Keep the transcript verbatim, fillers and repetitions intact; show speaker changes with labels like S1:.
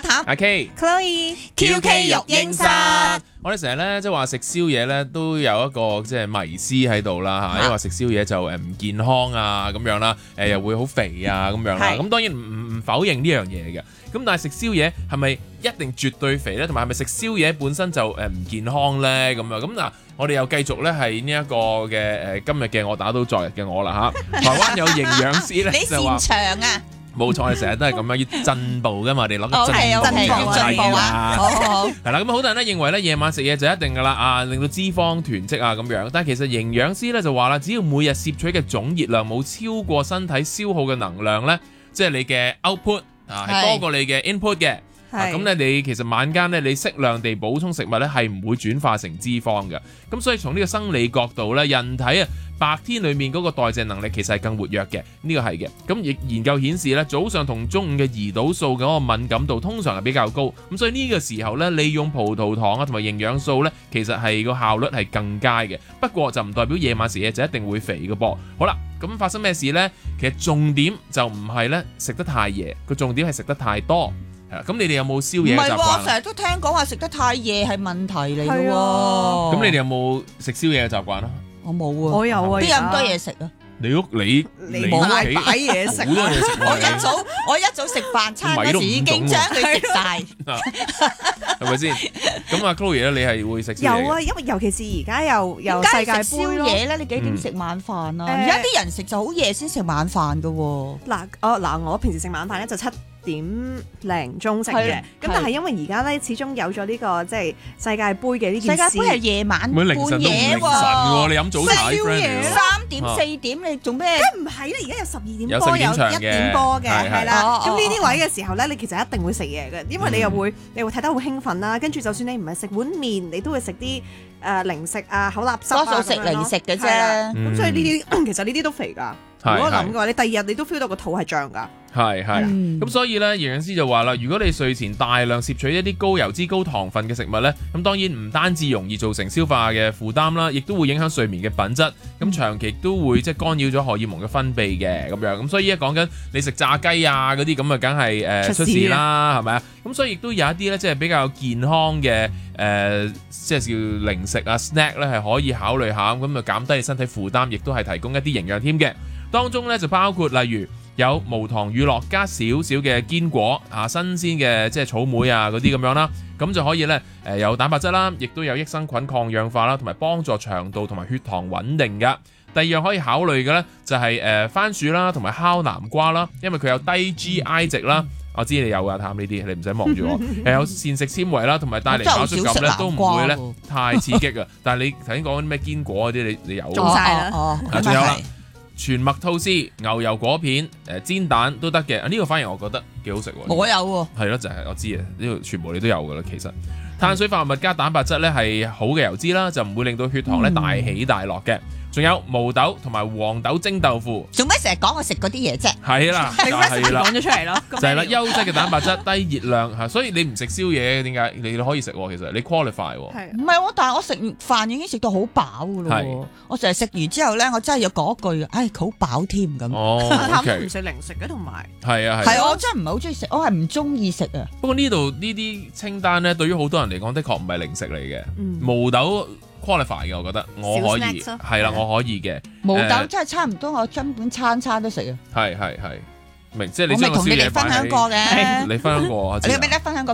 S1: 譚、
S2: 阿 K、
S3: Chloe、
S1: Q K 育嬰室。
S2: 我哋成日咧即係話食宵夜咧都有一個即係迷思喺度啦嚇，因為話食宵夜就誒唔健康啊咁樣啦，誒又會好肥啊咁樣啦。咁當然唔唔唔否認呢樣嘢嘅。咁但係食宵夜係咪一定絕對肥咧？同埋係咪食宵夜本身就誒唔健康咧？咁樣咁嗱，我哋又繼續咧係呢一個嘅誒今日嘅我打倒昨日嘅我啦嚇。台灣有營養師咧就話。
S1: 你擅長啊！
S2: 冇錯，我哋成日都係咁樣要進步噶嘛，我哋諗進步
S1: 進步
S2: 進步啊！
S1: 好好
S2: 係啦，咁好多人咧認為咧夜晚食嘢就一定噶啦啊，令到脂肪囤積啊咁樣。但係其實營養師咧就話啦，只要每日攝取嘅總熱量冇超過身體消耗嘅能量咧，即係你嘅 output 啊係多過你嘅 input 嘅。咁咧、啊，你其實晚間咧，你適量地補充食物咧，係唔會轉化成脂肪嘅。咁所以從呢個生理角度咧，人體啊白天裡面嗰個代謝能力其實係更活躍嘅，呢、這個係嘅。咁亦研究顯示咧，早上同中午嘅胰島素嗰個敏感度通常係比較高。咁所以呢個時候咧，利用葡萄糖啊同埋營養素咧，其實係個效率係更佳嘅。不過就唔代表夜晚食嘢就一定會肥嘅噃。好啦，咁發生咩事呢？其實重點就唔係咧食得太夜，個重點係食得太多。咁你哋有冇宵夜嘅習慣？唔係喎，
S1: 成日都聽講話食得太夜係問題嚟嘅喎。咁
S2: 你哋有冇食宵夜嘅習慣啊？
S1: 我冇啊，
S3: 我有啊。
S1: 邊有咁多嘢食啊？
S2: 你屋你
S3: 你冇擺嘢食，
S2: 好多嘢食。
S1: 我一早我一早食飯餐嗰時已經將佢食晒，
S2: 係咪先？咁啊 Chloe 咧，你係會食宵夜？
S3: 有啊，因為尤其是而家又又世界盃
S1: 宵夜咧，你幾點食晚飯啊？而家啲人食就好夜先食晚飯㗎喎。
S3: 嗱，我嗱我平時食晚飯咧就七點零鐘食嘅，咁但係因為而家咧始終有咗呢個即係世界盃嘅呢件事，
S1: 世界盃係夜晚半夜喎，
S2: 你飲早茶
S1: 三點四點你做咩？
S3: 梗唔係啦，而家有十二點波，有一點波嘅，係啦。咁呢啲位嘅時候咧，你其實一定會食嘢嘅，因為你又會你會睇得好興奮啦。跟住就算你唔係食碗麵，你都會食啲誒零食啊、口立濕啊咁樣咯。多數食零食嘅啫，咁所以呢啲其實呢啲都肥㗎。如果諗嘅話，你第二日你都 feel 到個肚係脹㗎。係
S2: 係，咁、嗯、所以咧，營養師就話啦，如果你睡前大量攝取一啲高油脂、高糖分嘅食物咧，咁當然唔單止容易造成消化嘅負擔啦，亦都會影響睡眠嘅品質。咁長期都會即係干擾咗荷爾蒙嘅分泌嘅咁樣。咁所以而家講緊你食炸雞啊嗰啲咁啊，梗係誒出事啦，係咪啊？咁所以亦都有一啲咧，即係比較健康嘅誒、呃，即係叫零食啊 snack 咧，係可以考慮下咁啊，減低你身體負擔，亦都係提供一啲營養添嘅。當中咧就包括例如有無糖乳酪加少少嘅堅果啊，新鮮嘅即係草莓啊嗰啲咁樣啦，咁就可以咧誒有蛋白質啦，亦都有益生菌抗氧化啦，同埋幫助腸道同埋血糖穩定噶。第二樣可以考慮嘅咧就係誒番薯啦，同埋烤南瓜啦，因為佢有低 G I 值啦。我知你有噶，探呢啲你唔使望住我。誒有膳食纖維啦，同埋帶嚟飽足感咧，都唔會咧太刺激啊。但係你頭先講啲咩堅果嗰啲，你你有
S3: 做晒啦。
S1: 哦，
S2: 仲有啦。全麥吐司、牛油果片、誒煎蛋都得嘅，呢、這個反而我覺得幾好食喎。
S1: 我有喎，
S2: 係咯，就係、是、我知啊，呢、這個全部你都有噶啦。其實碳水化合物加蛋白質咧係好嘅油脂啦，就唔會令到血糖咧大起大落嘅。仲、嗯、有毛豆同埋黃豆蒸豆腐。
S1: 做咩成日講我食嗰啲嘢啫？
S2: 係啦，就係啦，
S3: 講咗出嚟咯，
S2: 就係啦，優質嘅蛋白質、低熱量嚇，所以你唔食宵夜點解？你可以食喎，其實你 qualify 喎。
S1: 唔係喎，但係我食飯已經食到好飽噶咯。我成日食完之後咧，我真係要講一句，唉，好飽添咁。
S2: 哦，
S3: 阿譚都唔食零食嘅，同埋
S2: 係啊係。
S1: 係我真係唔係好中意食，我係唔中意食啊。不
S2: 過呢度呢啲清單咧，對於好多人嚟講，的確唔係零食嚟嘅。毛豆 qualify 嘅，我覺得我可以係啦，我可以嘅。
S1: 毛豆真係差唔多，我根本餐餐都食啊。
S2: 係係係，明即係你
S1: 我咪同你哋分享過嘅，
S2: 你分享過，
S1: 你有咩咧分享過？